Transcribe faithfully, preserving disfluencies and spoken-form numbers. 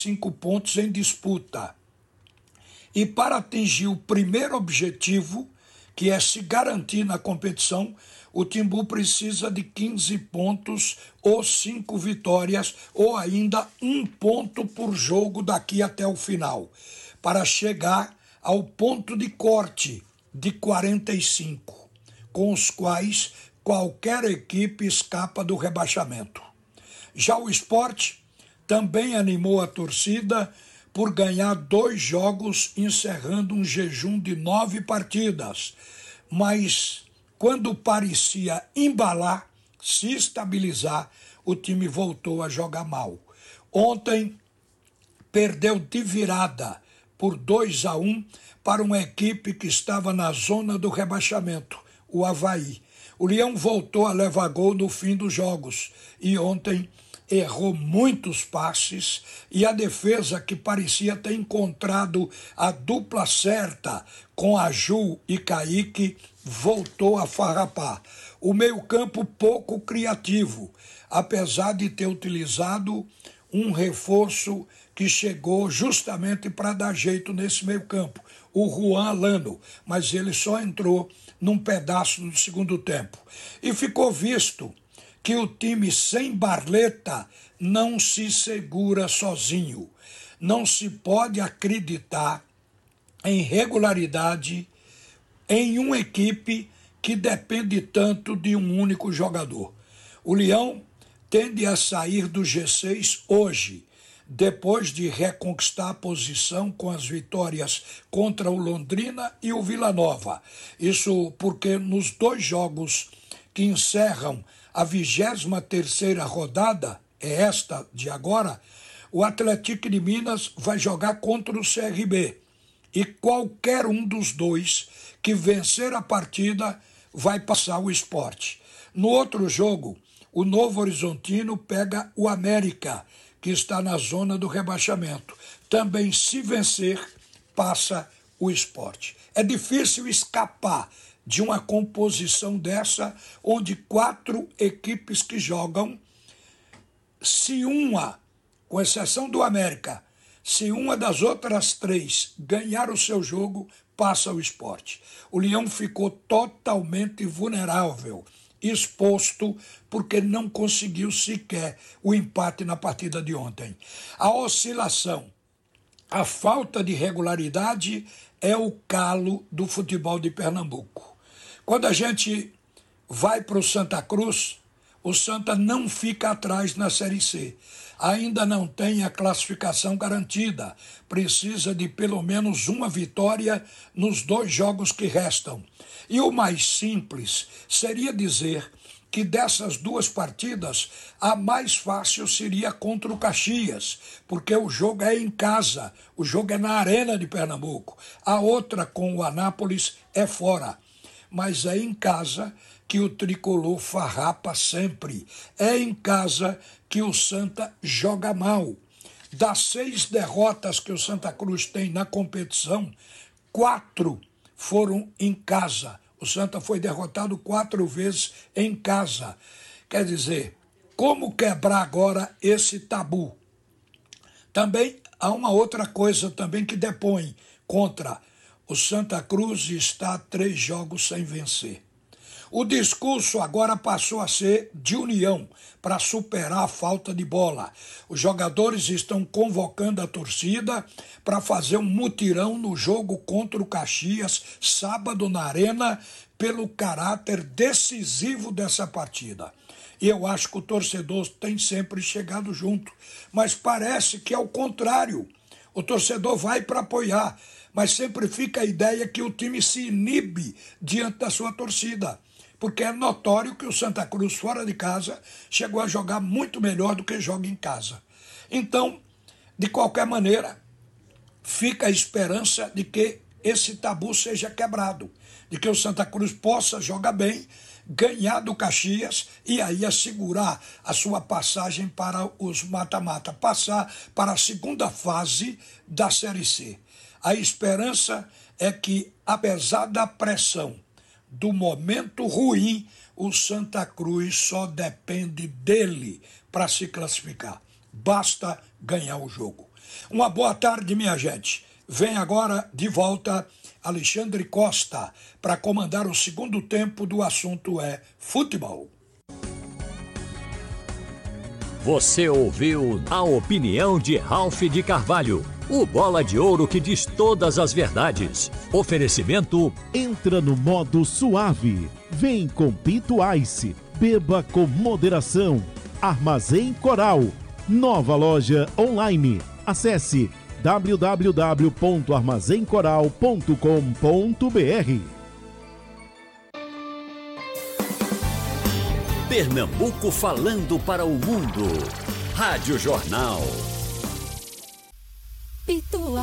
cinco pontos em disputa. E para atingir o primeiro objetivo, que é se garantir na competição, o Timbu precisa de quinze pontos ou cinco vitórias, ou ainda um ponto por jogo daqui até o final, para chegar ao ponto de corte de quarenta e cinco, com os quais qualquer equipe escapa do rebaixamento. Já o Sport também animou a torcida por ganhar dois jogos, encerrando um jejum de nove partidas. Mas quando parecia embalar, se estabilizar, o time voltou a jogar mal. Ontem perdeu de virada por dois a um para uma equipe que estava na zona do rebaixamento, o Avaí. O Leão voltou a levar gol no fim dos jogos e ontem errou muitos passes e a defesa, que parecia ter encontrado a dupla certa com Aju e Kaique, voltou a farrapar. O meio-campo pouco criativo, apesar de ter utilizado um reforço que chegou justamente para dar jeito nesse meio-campo, o Juan Alano, mas ele só entrou num pedaço do segundo tempo. E ficou visto que o time sem Barleta não se segura sozinho. Não se pode acreditar em regularidade em uma equipe que depende tanto de um único jogador. O Leão tende a sair do G seis hoje, depois de reconquistar a posição com as vitórias contra o Londrina e o Vila Nova. Isso porque nos dois jogos que encerram a vigésima terceira rodada, é esta de agora, o Atlético de Minas vai jogar contra o C R B. E qualquer um dos dois que vencer a partida vai passar o Sport. No outro jogo, o Novo Horizontino pega o América, que está na zona do rebaixamento. Também, se vencer, passa o Sport. É difícil escapar de uma composição dessa, onde quatro equipes que jogam, se uma, com exceção do América, se uma das outras três ganhar o seu jogo, passa o Sport. O Leão ficou totalmente vulnerável, exposto, porque não conseguiu sequer o empate na partida de ontem. A oscilação, a falta de regularidade é o calo do futebol de Pernambuco. Quando a gente vai para o Santa Cruz, o Santa não fica atrás na Série C. Ainda não tem a classificação garantida. Precisa de pelo menos uma vitória nos dois jogos que restam. E o mais simples seria dizer que dessas duas partidas, a mais fácil seria contra o Caxias, porque o jogo é em casa, o jogo é na Arena de Pernambuco. A outra, com o Anápolis, é fora. Mas é em casa que o tricolor farrapa sempre. É em casa que o Santa joga mal. Das seis derrotas que o Santa Cruz tem na competição, quatro foram em casa. O Santa foi derrotado quatro vezes em casa. Quer dizer, como quebrar agora esse tabu? Também há uma outra coisa também que depõe contra o Santa Cruz, está a três jogos sem vencer. O discurso agora passou a ser de união para superar a falta de bola. Os jogadores estão convocando a torcida para fazer um mutirão no jogo contra o Caxias, sábado na Arena, pelo caráter decisivo dessa partida. E eu acho que o torcedor tem sempre chegado junto, mas parece que é o contrário. O torcedor vai para apoiar, mas sempre fica a ideia que o time se inibe diante da sua torcida, porque é notório que o Santa Cruz, fora de casa, chegou a jogar muito melhor do que joga em casa. Então, de qualquer maneira, fica a esperança de que esse tabu seja quebrado, de que o Santa Cruz possa jogar bem, ganhar do Caxias e aí assegurar a sua passagem para os mata-mata, passar para a segunda fase da Série C. A esperança é que, apesar da pressão do momento ruim, o Santa Cruz só depende dele para se classificar. Basta ganhar o jogo. Uma boa tarde, minha gente. Vem agora de volta Alexandre Costa para comandar o segundo tempo do assunto é futebol. Você ouviu a opinião de Ralph de Carvalho, o bola de ouro que diz todas as verdades. Oferecimento: entra no modo suave. Vem com Pito Ice. Beba com moderação. Armazém Coral. Nova loja online. Acesse w w w ponto armazém coral ponto com ponto b r. Pernambuco falando para o mundo. Rádio Jornal.